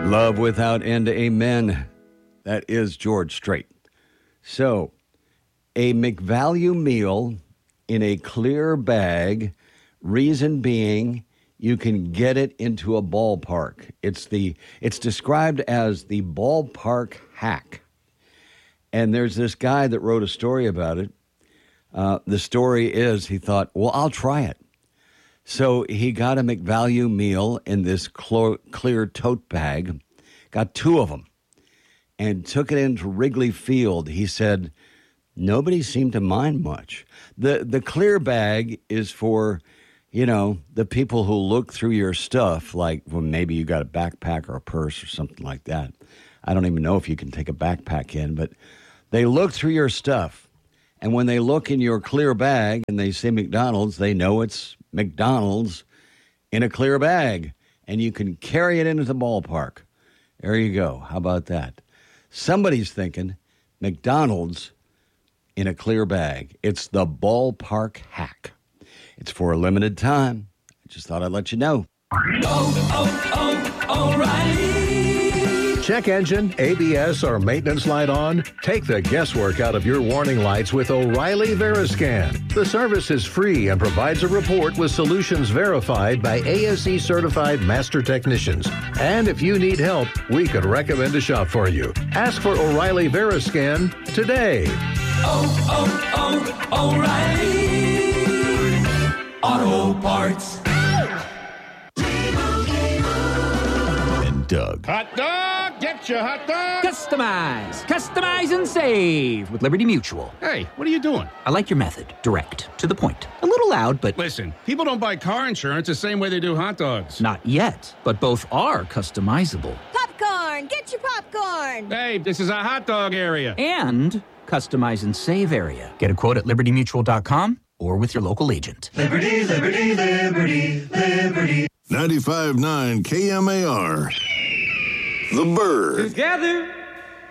Love without end, amen. That is George Strait. So, a McValue meal in a clear bag, reason being you can get it into a ballpark. It's described as the ballpark hack. And there's this guy that wrote a story about it. The story is he thought, well, I'll try it. So he got a McValue meal in this clear tote bag, got 2 of them, and took it into Wrigley Field. He said, nobody seemed to mind much. The clear bag is for, the people who look through your stuff, like when maybe you got a backpack or a purse or something like that. I don't even know if you can take a backpack in, but they look through your stuff. And when they look in your clear bag and they say McDonald's, they know it's McDonald's in a clear bag. And you can carry it into the ballpark. There you go. How about that? Somebody's thinking McDonald's in a clear bag. It's the ballpark hack. It's for a limited time. I just thought I'd let you know. O'Reilly. Check engine, ABS, or maintenance light on? Take the guesswork out of your warning lights with O'Reilly Veriscan. The service is free and provides a report with solutions verified by ASE certified master technicians. And if you need help, we could recommend a shop for you. Ask for O'Reilly Veriscan today. O'Reilly Auto Parts. And Doug. Hot dog! Get your hot dog! Customize and save with Liberty Mutual. Hey, what are you doing? I like your method. Direct, to the point. A little loud, but... Listen, people don't buy car insurance the same way they do hot dogs. Not yet, but both are customizable. Popcorn! Get your popcorn! Hey, this is a hot dog area. And customize and save area. Get a quote at libertymutual.com or with your local agent. Liberty, liberty, liberty, liberty. 95.9 KMAR. The Bird. Together